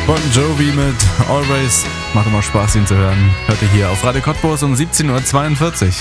Bon Jovi mit Always. Macht immer Spaß, ihn zu hören. Hört ihr hier auf Radio Cottbus um 17.42 Uhr.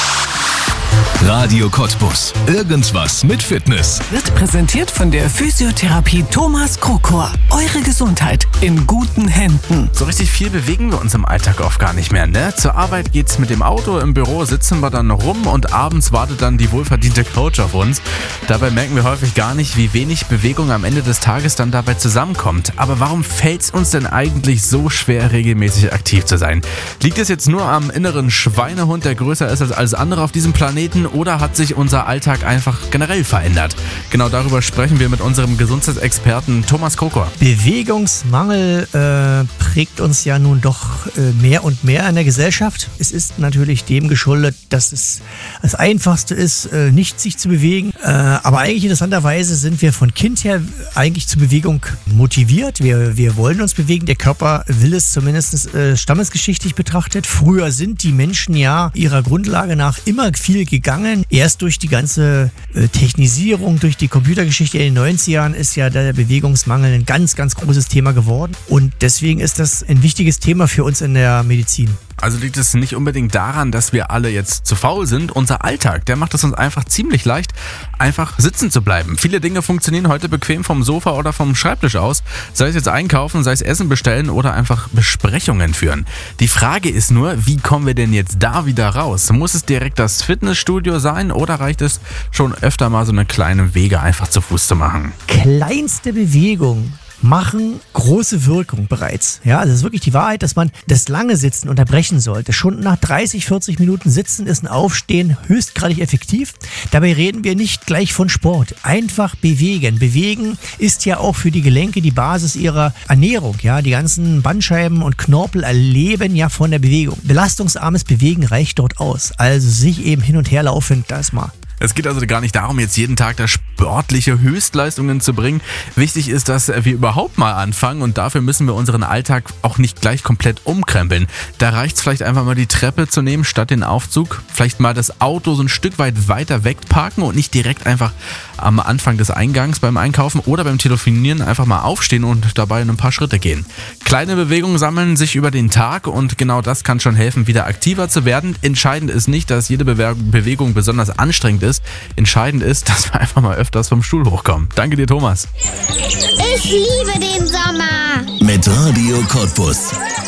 Radio Cottbus. Irgendwas mit Fitness. Wird präsentiert von der Physiotherapie Thomas Krokor. Eure Gesundheit in guten Händen. So richtig viel bewegen wir uns im Alltag oft gar nicht mehr, ne? Zur Arbeit geht's mit dem Auto, im Büro sitzen wir dann rum und abends wartet dann die wohlverdiente Couch auf uns. Dabei merken wir häufig gar nicht, wie wenig Bewegung am Ende des Tages dann dabei zusammenkommt. Aber warum fällt's uns denn eigentlich so schwer, regelmäßig aktiv zu sein? Liegt es jetzt nur am inneren Schweinehund, der größer ist als alles andere auf diesem Planeten, oder hat sich unser Alltag einfach generell verändert? Genau darüber sprechen wir mit unserem Gesundheitsexperten Thomas Krokor. Bewegungsmangel prägt uns ja nun doch mehr und mehr in der Gesellschaft. Es ist natürlich dem geschuldet, dass es das Einfachste ist, nicht sich zu bewegen. Aber eigentlich interessanterweise sind wir von Kind her eigentlich zur Bewegung motiviert. Wir wollen uns bewegen. Der Körper will es zumindest stammesgeschichtlich betrachtet. Früher sind die Menschen ja ihrer Grundlage nach immer viel gegangen. Erst durch die ganze Technisierung, durch die Computergeschichte in den 90ern ist ja der Bewegungsmangel ein ganz, ganz großes Thema geworden. Und deswegen ist das ein wichtiges Thema für uns in der Medizin. Also liegt es nicht unbedingt daran, dass wir alle jetzt zu faul sind. Unser Alltag, der macht es uns einfach ziemlich leicht, einfach sitzen zu bleiben. Viele Dinge funktionieren heute bequem vom Sofa oder vom Schreibtisch aus. Sei es jetzt einkaufen, sei es Essen bestellen oder einfach Besprechungen führen. Die Frage ist nur, wie kommen wir denn jetzt da wieder raus? Muss es direkt das Fitnessstudio sein oder reicht es schon öfter mal so eine kleine Wege einfach zu Fuß zu machen? Kleinste Bewegung machen große Wirkung bereits. Ja, das ist wirklich die Wahrheit, dass man das lange Sitzen unterbrechen sollte. Schon nach 30, 40 Minuten Sitzen ist ein Aufstehen höchstgradig effektiv. Dabei reden wir nicht gleich von Sport. Einfach bewegen. Bewegen ist ja auch für die Gelenke die Basis ihrer Ernährung. Ja, die ganzen Bandscheiben und Knorpel erleben ja von der Bewegung. Belastungsarmes Bewegen reicht dort aus. Also sich eben hin und her laufen, das mal. Es geht also gar nicht darum, jetzt jeden Tag da sportliche Höchstleistungen zu bringen. Wichtig ist, dass wir überhaupt mal anfangen und dafür müssen wir unseren Alltag auch nicht gleich komplett umkrempeln. Da reicht es vielleicht einfach mal die Treppe zu nehmen statt den Aufzug. Vielleicht mal das Auto so ein Stück weit weiter weg parken und nicht direkt einfach am Anfang des Eingangs beim Einkaufen oder beim Telefonieren einfach mal aufstehen und dabei ein paar Schritte gehen. Kleine Bewegungen sammeln sich über den Tag und genau das kann schon helfen, wieder aktiver zu werden. Entscheidend ist nicht, dass jede Bewegung besonders anstrengend ist. Entscheidend ist, dass wir einfach mal öfters vom Stuhl hochkommen. Danke dir, Thomas. Ich liebe den Sommer. Mit Radio Cottbus.